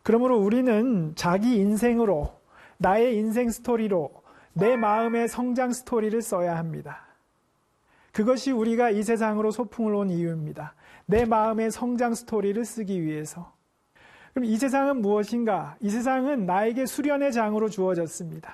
그러므로 우리는 자기 인생으로, 나의 인생 스토리로 내 마음의 성장 스토리를 써야 합니다. 그것이 우리가 이 세상으로 소풍을 온 이유입니다. 내 마음의 성장 스토리를 쓰기 위해서. 그럼 이 세상은 무엇인가? 이 세상은 나에게 수련의 장으로 주어졌습니다.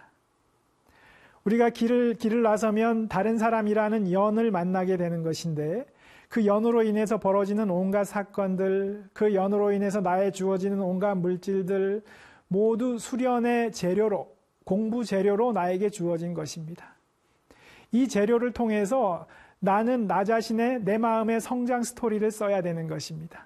우리가 길을 나서면 다른 사람이라는 연을 만나게 되는 것인데, 그 연으로 인해서 벌어지는 온갖 사건들, 그 연으로 인해서 나에 주어지는 온갖 물질들 모두 수련의 재료로, 공부 재료로 나에게 주어진 것입니다. 이 재료를 통해서 나는 나 자신의 내 마음의 성장 스토리를 써야 되는 것입니다.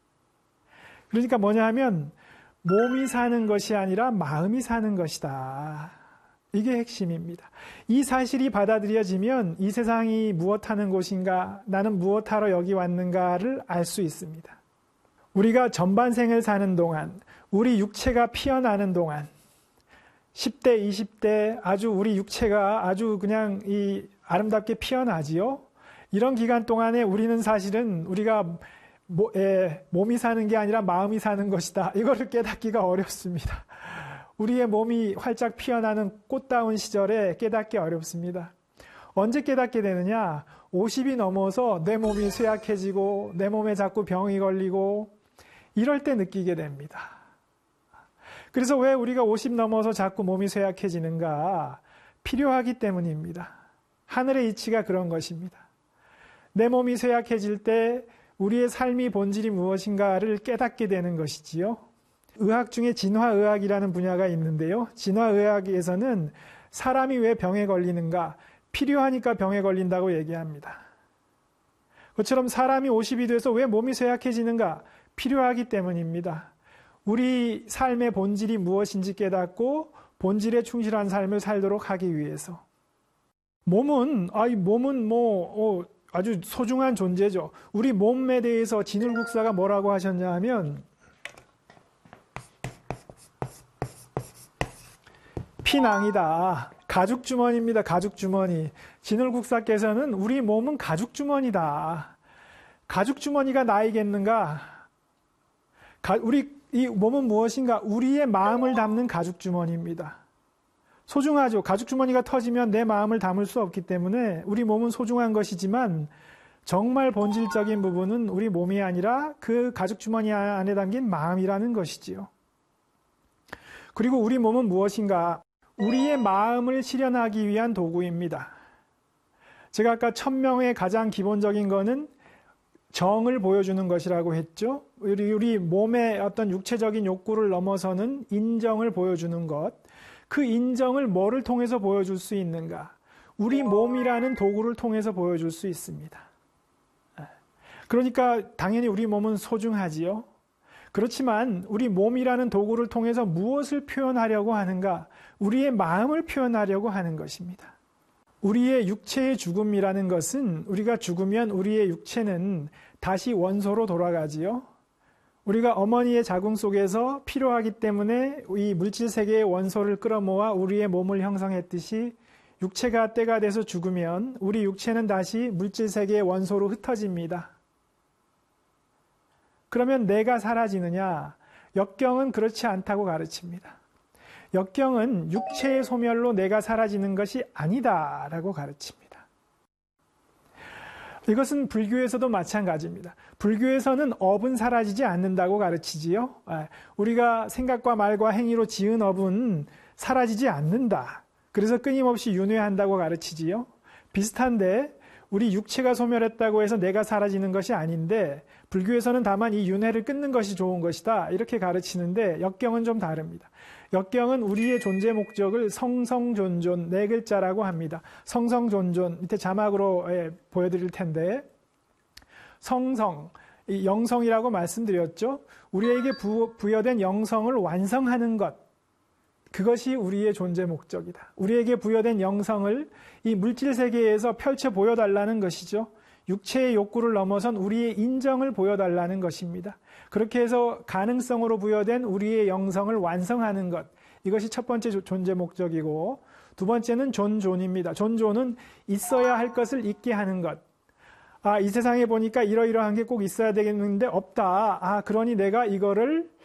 그러니까 뭐냐 하면 몸이 사는 것이 아니라 마음이 사는 것이다. 이게 핵심입니다. 이 사실이 받아들여지면 이 세상이 무엇하는 곳인가, 나는 무엇하러 여기 왔는가를 알 수 있습니다. 우리가 전반생을 사는 동안, 우리 육체가 피어나는 동안, 10대, 20대 아주 우리 육체가 아주 그냥 이 아름답게 피어나지요. 이런 기간 동안에 우리는 사실은 우리가 몸이 사는 게 아니라 마음이 사는 것이다. 이거를 깨닫기가 어렵습니다. 우리의 몸이 활짝 피어나는 꽃다운 시절에 깨닫기 어렵습니다. 언제 깨닫게 되느냐? 50이 넘어서 내 몸이 쇠약해지고 내 몸에 자꾸 병이 걸리고 이럴 때 느끼게 됩니다. 그래서 왜 우리가 50 넘어서 자꾸 몸이 쇠약해지는가? 필요하기 때문입니다. 하늘의 이치가 그런 것입니다. 내 몸이 쇠약해질 때 우리의 삶의 본질이 무엇인가를 깨닫게 되는 것이지요. 의학 중에 진화의학이라는 분야가 있는데요. 진화의학에서는 사람이 왜 병에 걸리는가? 필요하니까 병에 걸린다고 얘기합니다. 그것처럼 사람이 50이 돼서 왜 몸이 쇠약해지는가? 필요하기 때문입니다. 우리 삶의 본질이 무엇인지 깨닫고 본질에 충실한 삶을 살도록 하기 위해서. 몸은 아주 소중한 존재죠. 우리 몸에 대해서 진울국사가 뭐라고 하셨냐 하면 피낭이다. 가죽주머니입니다. 가죽주머니. 진울국사께서는 우리 몸은 가죽주머니다. 가죽주머니가 나이겠는가? 이 몸은 무엇인가? 우리의 마음을 담는 가죽주머니입니다. 소중하죠. 가죽주머니가 터지면 내 마음을 담을 수 없기 때문에 우리 몸은 소중한 것이지만 정말 본질적인 부분은 우리 몸이 아니라 그 가죽주머니 안에 담긴 마음이라는 것이지요. 그리고 우리 몸은 무엇인가? 우리의 마음을 실현하기 위한 도구입니다. 제가 아까 천명의 가장 기본적인 거는 정을 보여주는 것이라고 했죠. 우리 몸의 어떤 육체적인 욕구를 넘어서는 인정을 보여주는 것. 그 인정을 뭐를 통해서 보여줄 수 있는가? 우리 몸이라는 도구를 통해서 보여줄 수 있습니다. 그러니까 당연히 우리 몸은 소중하지요. 그렇지만 우리 몸이라는 도구를 통해서 무엇을 표현하려고 하는가? 우리의 마음을 표현하려고 하는 것입니다. 우리의 육체의 죽음이라는 것은 우리가 죽으면 우리의 육체는 다시 원소로 돌아가지요. 우리가 어머니의 자궁 속에서 필요하기 때문에 이 물질 세계의 원소를 끌어모아 우리의 몸을 형성했듯이 육체가 때가 돼서 죽으면 우리 육체는 다시 물질 세계의 원소로 흩어집니다. 그러면 내가 사라지느냐? 역경은 그렇지 않다고 가르칩니다. 역경은 육체의 소멸로 내가 사라지는 것이 아니다라고 가르칩니다. 이것은 불교에서도 마찬가지입니다. 불교에서는 업은 사라지지 않는다고 가르치지요. 우리가 생각과 말과 행위로 지은 업은 사라지지 않는다. 그래서 끊임없이 윤회한다고 가르치지요. 비슷한데 우리 육체가 소멸했다고 해서 내가 사라지는 것이 아닌데 불교에서는 다만 이 윤회를 끊는 것이 좋은 것이다 이렇게 가르치는데 역경은 좀 다릅니다. 역경은 우리의 존재 목적을 성성존존 네 글자라고 합니다. 성성존존 밑에 자막으로 보여드릴 텐데 성성, 영성이라고 말씀드렸죠. 우리에게 부여된 영성을 완성하는 것, 그것이 우리의 존재 목적이다. 우리에게 부여된 영성을 이 물질 세계에서 펼쳐 보여달라는 것이죠. 육체의 욕구를 넘어선 우리의 인정을 보여달라는 것입니다. 그렇게 해서 가능성으로 부여된 우리의 영성을 완성하는 것, 이것이 첫 번째 존재 목적이고 두 번째는 존존입니다. 존존은 있어야 할 것을 있게 하는 것. 이 세상에 보니까 이러이러한 게 꼭 있어야 되겠는데 없다. 그러니 내가 이거를